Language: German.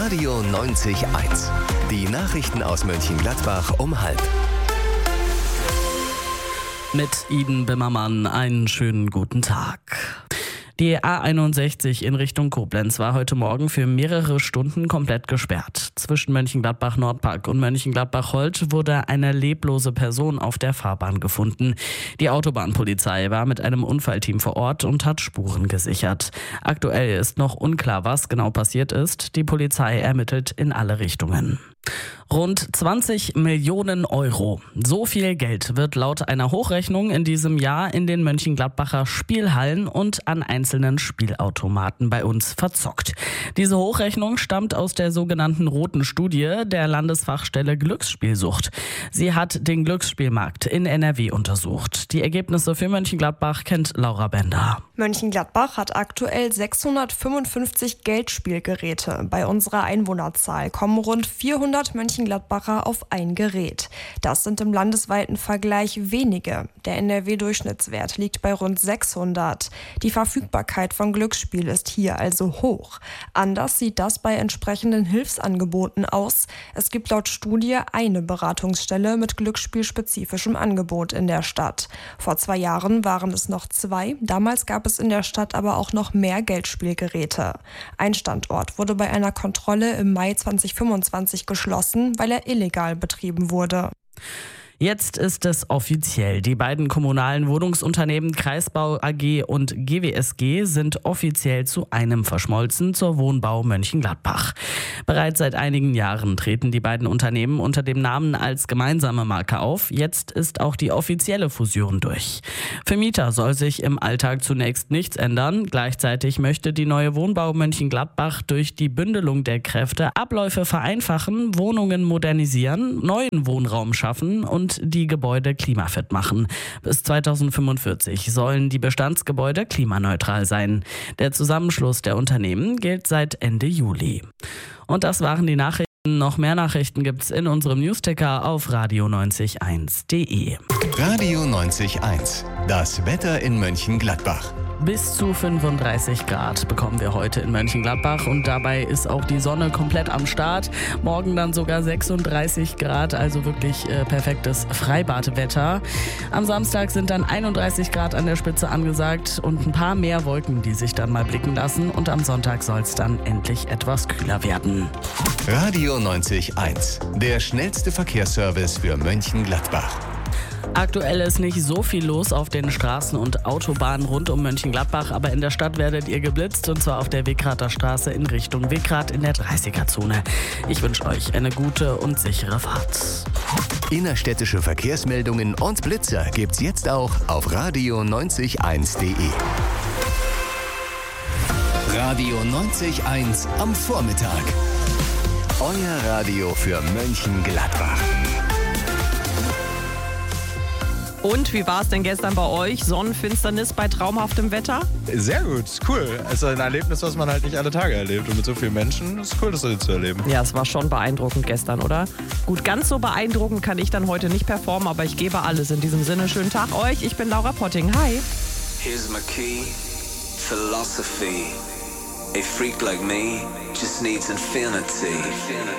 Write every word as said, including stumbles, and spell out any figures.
Radio neunzig Komma eins. Die Nachrichten aus Mönchengladbach um halb. Mit Iden Bimmermann einen schönen guten Tag. Die A einundsechzig in Richtung Koblenz war heute Morgen für mehrere Stunden komplett gesperrt. Zwischen Mönchengladbach-Nordpark und Mönchengladbach-Holt wurde eine leblose Person auf der Fahrbahn gefunden. Die Autobahnpolizei war mit einem Unfallteam vor Ort und hat Spuren gesichert. Aktuell ist noch unklar, was genau passiert ist. Die Polizei ermittelt in alle Richtungen. Rund zwanzig Millionen Euro. So viel Geld wird laut einer Hochrechnung in diesem Jahr in den Mönchengladbacher Spielhallen und an einzelnen Spielautomaten bei uns verzockt. Diese Hochrechnung stammt aus der sogenannten Roten Studie der Landesfachstelle Glücksspielsucht. Sie hat den Glücksspielmarkt in N R W untersucht. Die Ergebnisse für Mönchengladbach kennt Laura Bender. Mönchengladbach hat aktuell sechshundertfünfundfünfzig Geldspielgeräte. Bei unserer Einwohnerzahl kommen rund vierhundert Mönchengladbacher auf ein Gerät. Das sind im landesweiten Vergleich wenige. Der N R W-Durchschnittswert liegt bei rund sechshundert. Die Verfügbarkeit von Glücksspiel ist hier also hoch. Anders sieht das bei entsprechenden Hilfsangeboten aus. Es gibt laut Studie eine Beratungsstelle mit glücksspielspezifischem Angebot in der Stadt. Vor zwei Jahren waren es noch zwei. Damals gab es in der Stadt aber auch noch mehr Geldspielgeräte. Ein Standort wurde bei einer Kontrolle im Mai zweitausendfünfundzwanzig geschlossen, weil er illegal betrieben wurde. Jetzt ist es offiziell. Die beiden kommunalen Wohnungsunternehmen Kreisbau A G und G W S G sind offiziell zu einem verschmolzen zur Wohnbau Mönchengladbach. Bereits seit einigen Jahren treten die beiden Unternehmen unter dem Namen als gemeinsame Marke auf. Jetzt ist auch die offizielle Fusion durch. Für Mieter soll sich im Alltag zunächst nichts ändern. Gleichzeitig möchte die neue Wohnbau Mönchengladbach durch die Bündelung der Kräfte Abläufe vereinfachen, Wohnungen modernisieren, neuen Wohnraum schaffen und und die Gebäude klimafit machen. Bis zweitausendfünfundvierzig sollen die Bestandsgebäude klimaneutral sein. Der Zusammenschluss der Unternehmen gilt seit Ende Juli. Und das waren die Nachrichten. Noch mehr Nachrichten gibt's in unserem Newsticker auf radio neunzig eins punkt de. Radio neunzig Komma eins. Das Wetter in Mönchengladbach. Bis zu fünfunddreißig Grad bekommen wir heute in Mönchengladbach und dabei ist auch die Sonne komplett am Start. Morgen dann sogar sechsunddreißig Grad, also wirklich äh, perfektes Freibadwetter. Am Samstag sind dann einunddreißig Grad an der Spitze angesagt und ein paar mehr Wolken, die sich dann mal blicken lassen. Und am Sonntag soll es dann endlich etwas kühler werden. Radio neunzig Komma eins. Der schnellste Verkehrsservice für Mönchengladbach. Aktuell ist nicht so viel los auf den Straßen und Autobahnen rund um Mönchengladbach, aber in der Stadt werdet ihr geblitzt und zwar auf der Wickrater Straße in Richtung Wickrad in der dreißiger-Zone. Ich wünsche euch eine gute und sichere Fahrt. Innerstädtische Verkehrsmeldungen und Blitzer gibt's jetzt auch auf radio neunzig Komma eins punkt de. Radio neunzig Komma eins am Vormittag. Euer Radio für Mönchengladbach. Und wie war es denn gestern bei euch? Sonnenfinsternis bei traumhaftem Wetter? Sehr gut, cool. Also ein Erlebnis, was man halt nicht alle Tage erlebt. Und mit so vielen Menschen ist cool, das zu erleben. Ja, es war schon beeindruckend gestern, oder? Gut, ganz so beeindruckend kann ich dann heute nicht performen, aber ich gebe alles. In diesem Sinne, schönen Tag euch. Ich bin Laura Potting. Hi. Here's my key, philosophy. A freak like me just needs infinity.